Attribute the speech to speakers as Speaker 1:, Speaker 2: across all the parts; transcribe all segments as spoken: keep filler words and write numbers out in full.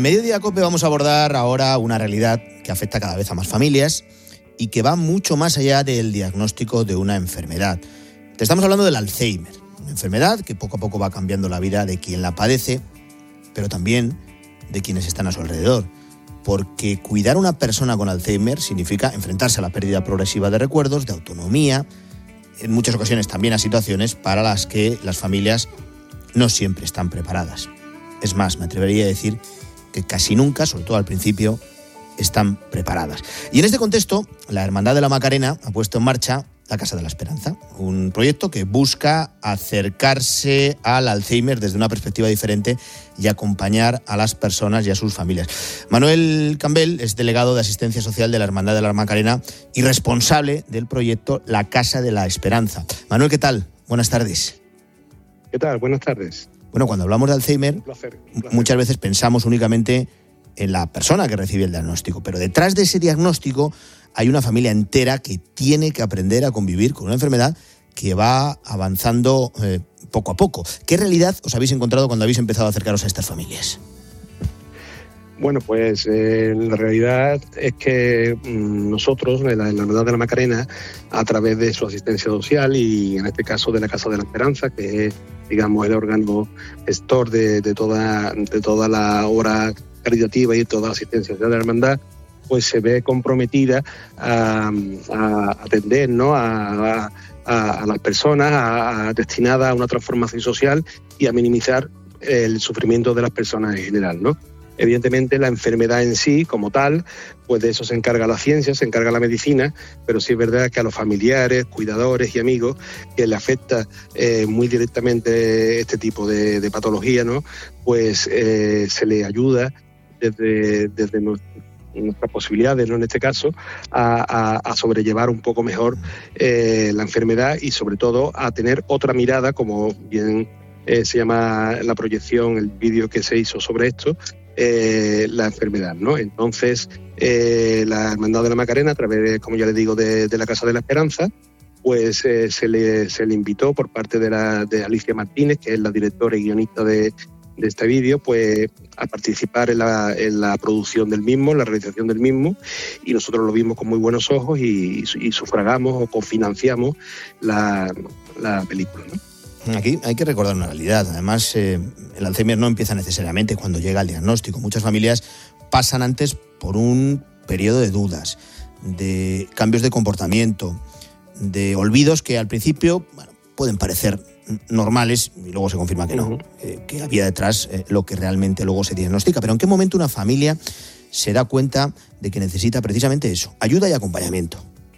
Speaker 1: En Mediodía Cope vamos a abordar ahora una realidad que afecta cada vez a más familias y que va mucho más allá del diagnóstico de una enfermedad. Te estamos hablando del Alzheimer, una enfermedad que poco a poco va cambiando la vida de quien la padece, pero también de quienes están a su alrededor. Porque cuidar a una persona con Alzheimer significa enfrentarse a la pérdida progresiva de recuerdos, de autonomía, en muchas ocasiones también a situaciones para las que las familias no siempre están preparadas. Es más, me atrevería a decir que casi nunca, sobre todo al principio, están preparadas. Y en este contexto, la Hermandad de la Macarena ha puesto en marcha la Casa de la Esperanza, un proyecto que busca acercarse al Alzheimer desde una perspectiva diferente y acompañar a las personas y a sus familias. Manuel Campbell es delegado de Asistencia Social de la Hermandad de la Macarena y responsable del proyecto La Casa de la Esperanza. Manuel, ¿qué tal? Buenas tardes.
Speaker 2: ¿Qué tal? Buenas tardes.
Speaker 1: Bueno, cuando hablamos de Alzheimer,
Speaker 2: un placer, un placer.
Speaker 1: muchas veces pensamos únicamente en la persona que recibe el diagnóstico, pero detrás de ese diagnóstico hay una familia entera que tiene que aprender a convivir con una enfermedad que va avanzando eh, poco a poco. ¿Qué realidad os habéis encontrado cuando habéis empezado a acercaros a estas familias?
Speaker 2: Bueno, pues eh, la realidad es que mmm, nosotros, en la, en la Hermandad de la Macarena, a través de su asistencia social y en este caso de la Casa de la Esperanza, que es, digamos, el órgano gestor de, de, toda, de toda la obra caritativa y toda la asistencia social de la Hermandad, pues se ve comprometida a, a atender, ¿no?, a, a, a las personas a, a, destinadas a una transformación social y a minimizar el sufrimiento de las personas en general, ¿no? Evidentemente la enfermedad en sí, como tal, pues de eso se encarga la ciencia, se encarga la medicina, pero sí es verdad que a los familiares, cuidadores y amigos que le afecta eh, muy directamente este tipo de, de patología, ¿no?, pues eh, se le ayuda desde, desde nuestras posibilidades, ¿no?, en este caso, a, a, a sobrellevar un poco mejor eh, la enfermedad y sobre todo a tener otra mirada, como bien eh, se llama la proyección, el vídeo que se hizo sobre esto, Eh, la enfermedad, ¿no? Entonces, eh, la Hermandad de la Macarena, a través, de, como ya les digo, de, de la Casa de la Esperanza, pues eh, se, le, se le invitó por parte de, la, de Alicia Martínez, que es la directora y guionista de, de este vídeo, pues a participar en la, en la producción del mismo, en la realización del mismo, y nosotros lo vimos con muy buenos ojos y, y sufragamos o cofinanciamos la, la película, ¿no?
Speaker 1: Aquí hay que recordar una realidad. Además, eh, el Alzheimer no empieza necesariamente cuando llega el diagnóstico. Muchas familias pasan antes por un periodo de dudas, de cambios de comportamiento, de olvidos que al principio, bueno, pueden parecer normales y luego se confirma que no, uh-huh. eh, que había detrás eh, lo que realmente luego se diagnostica. Pero ¿en qué momento una familia se da cuenta de que necesita precisamente eso, ayuda y acompañamiento?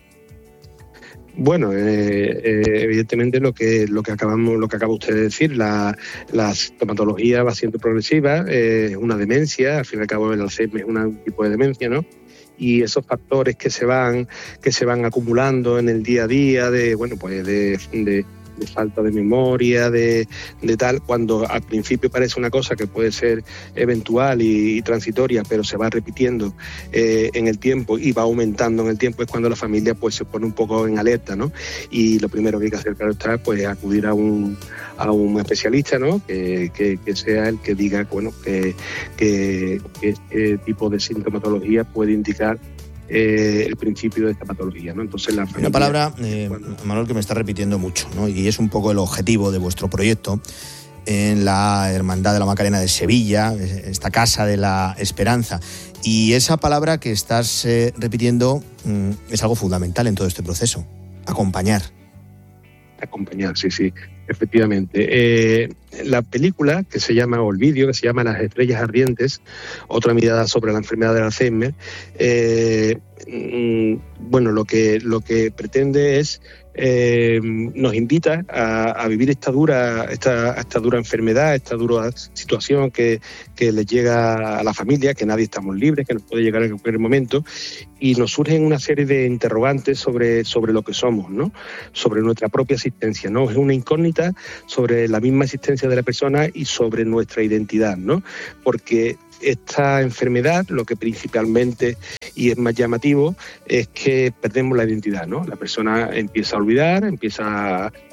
Speaker 2: Bueno, eh, eh, evidentemente lo que lo que acabamos, lo que acaba usted de decir, la, la sintomatología va siendo progresiva, es eh, una demencia, al fin y al cabo el Alzheimer es una, un tipo de demencia, ¿no? Y esos factores que se van que se van acumulando en el día a día, de bueno, pues de, de de falta de memoria, de, de tal, cuando al principio parece una cosa que puede ser eventual y, y transitoria, pero se va repitiendo eh, en el tiempo y va aumentando en el tiempo, es cuando la familia pues se pone un poco en alerta, ¿no? Y lo primero que hay que hacer, claro está, pues acudir a un, a un especialista, ¿no?, que, que, que sea el que diga, bueno, que, que, que este tipo de sintomatología puede indicar Eh, el principio de esta patología, ¿no? Entonces la familia,
Speaker 1: una palabra, eh,
Speaker 2: cuando...
Speaker 1: Manuel, que me está repitiendo mucho, ¿no?, y es un poco el objetivo de vuestro proyecto en la Hermandad de la Macarena de Sevilla, esta Casa de la Esperanza. Y esa palabra que estás eh, repitiendo mm, es algo fundamental en todo este proceso: acompañar.
Speaker 2: Acompañar, sí, sí, efectivamente. Eh, la película que se llama, o el vídeo que se llama Las estrellas ardientes, otra mirada sobre la enfermedad del Alzheimer, eh, bueno, lo que, lo que pretende es, eh, nos invita a, a vivir esta dura, esta, esta dura enfermedad, esta dura situación que, que les llega a la familia, que nadie estamos libres, que nos puede llegar en cualquier momento, y nos surgen una serie de interrogantes sobre, sobre lo que somos, ¿no?, sobre nuestra propia existencia, ¿no? Es una incógnita sobre la misma existencia de la persona y sobre nuestra identidad, ¿no? Porque esta enfermedad, lo que principalmente, y es más llamativo, es que perdemos la identidad, ¿no? La persona empieza a olvidar, empieza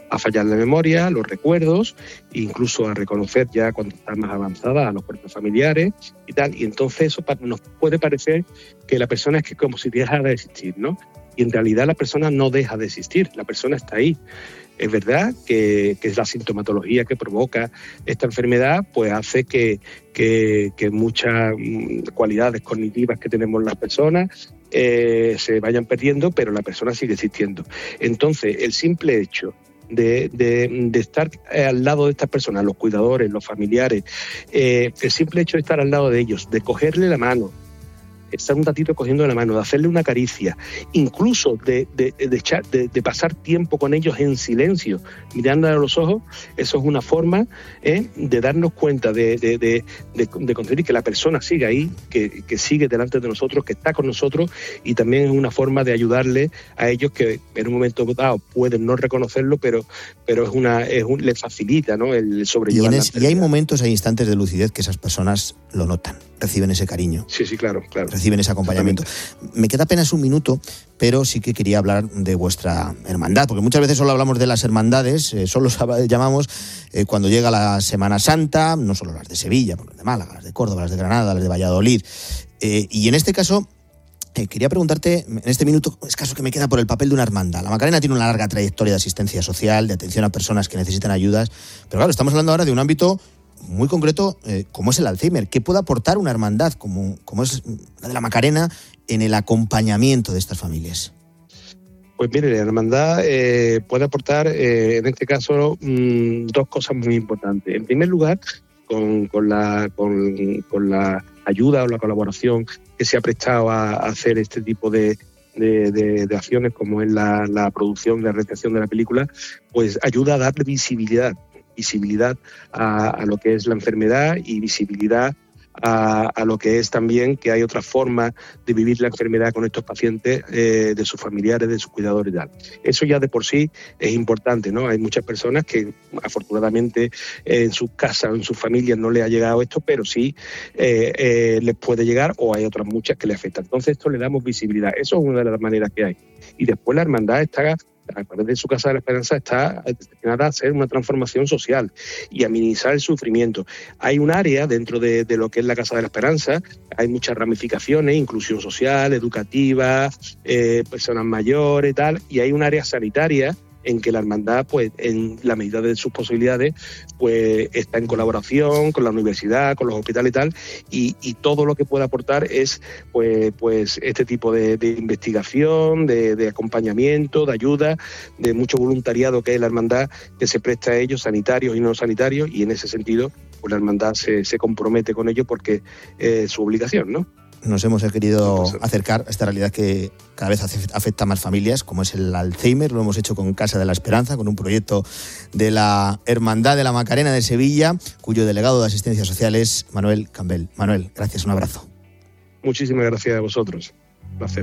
Speaker 2: a fallar la memoria, los recuerdos, incluso a reconocer ya cuando está más avanzada a los cuerpos familiares y tal. Y entonces eso nos puede parecer que la persona es que como si dejara de existir, ¿no? Y en realidad la persona no deja de existir, la persona está ahí. Es verdad que, que la sintomatología que provoca esta enfermedad pues hace que, que, que muchas cualidades cognitivas que tenemos las personas eh, se vayan perdiendo, pero la persona sigue existiendo. Entonces, el simple hecho de, de, de estar al lado de estas personas, los cuidadores, los familiares, eh, el simple hecho de estar al lado de ellos, de cogerle la mano, estar un ratito cogiendo la mano, de hacerle una caricia, incluso de, de, de, echar, de, de pasar tiempo con ellos en silencio, mirándole a los ojos, eso es una forma ¿eh? de darnos cuenta, de, de, de, de, de conseguir que la persona siga ahí, que, que sigue delante de nosotros, que está con nosotros, y también es una forma de ayudarle a ellos que en un momento dado pueden no reconocerlo, pero, pero es una, es un, les facilita, ¿no?, el sobrellevar.
Speaker 1: Y, es, y hay momentos, hay instantes de lucidez que esas personas lo notan, reciben ese cariño.
Speaker 2: Sí, sí, claro, claro.
Speaker 1: Reciben ese acompañamiento. Me queda apenas un minuto, pero sí que quería hablar de vuestra hermandad, porque muchas veces solo hablamos de las hermandades, eh, solo llamamos eh, cuando llega la Semana Santa, no solo las de Sevilla, las de Málaga, las de Córdoba, las de Granada, las de Valladolid. Eh, y en este caso, eh, quería preguntarte, en este minuto escaso que me queda, por el papel de una hermandad. La Macarena tiene una larga trayectoria de asistencia social, de atención a personas que necesitan ayudas, pero claro, estamos hablando ahora de un ámbito muy concreto, eh, como es el Alzheimer. ¿Qué puede aportar una hermandad como, como es la de la Macarena en el acompañamiento de estas familias?
Speaker 2: Pues mire, la hermandad eh, puede aportar, eh, en este caso, mmm, dos cosas muy importantes. En primer lugar, con, con, la, con, con la ayuda o la colaboración que se ha prestado a, a hacer este tipo de, de, de, de acciones, como es la, la producción, la realización de la película, pues ayuda a darle visibilidad. visibilidad a, a lo que es la enfermedad y visibilidad a, a lo que es también que hay otra forma de vivir la enfermedad con estos pacientes, eh, de sus familiares, de sus cuidadores y tal. Eso ya de por sí es importante, ¿no? Hay muchas personas que afortunadamente eh, en sus casas o en sus familias no les ha llegado esto, pero sí eh, eh, les puede llegar, o hay otras muchas que les afectan. Entonces esto le damos visibilidad. Eso es una de las maneras que hay. Y después la hermandad está, a través de su Casa de la Esperanza, está destinada a hacer una transformación social y a minimizar el sufrimiento. Hay un área dentro de, de lo que es la Casa de la Esperanza, hay muchas ramificaciones, inclusión social, educativa, eh, personas mayores y tal, y hay un área sanitaria en que la hermandad, pues en la medida de sus posibilidades, pues está en colaboración con la universidad, con los hospitales y tal, y, y todo lo que puede aportar es pues, pues este tipo de, de investigación, de, de acompañamiento, de ayuda, de mucho voluntariado que hay en la hermandad, que se presta a ellos, sanitarios y no sanitarios, y en ese sentido pues la hermandad se, se compromete con ello porque es su obligación, ¿no?
Speaker 1: Nos hemos querido acercar a esta realidad que cada vez afecta a más familias, como es el Alzheimer. Lo hemos hecho con Casa de la Esperanza, con un proyecto de la Hermandad de la Macarena de Sevilla, cuyo delegado de Asistencia Social es Manuel Campbell. Manuel, gracias, un abrazo.
Speaker 2: Muchísimas gracias a vosotros. Un placer.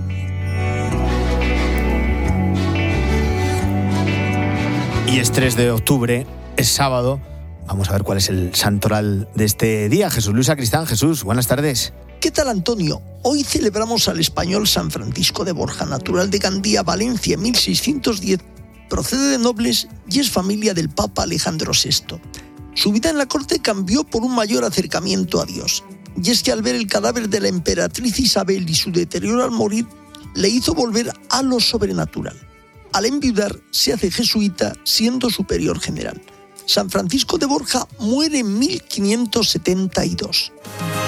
Speaker 1: Y es tres de octubre, es sábado. Vamos a ver cuál es el santoral de este día. Jesús Luis Sacristán. Jesús, buenas tardes.
Speaker 3: ¿Qué tal, Antonio? Hoy celebramos al español San Francisco de Borja, natural de Gandía, Valencia, en mil seiscientos diez. Procede de nobles y es familia del Papa Alejandro sexto. Su vida en la corte cambió por un mayor acercamiento a Dios. Y es que al ver el cadáver de la emperatriz Isabel y su deterioro al morir, le hizo volver a lo sobrenatural. Al enviudar, se hace jesuita, siendo superior general. San Francisco de Borja muere en mil quinientos setenta y dos.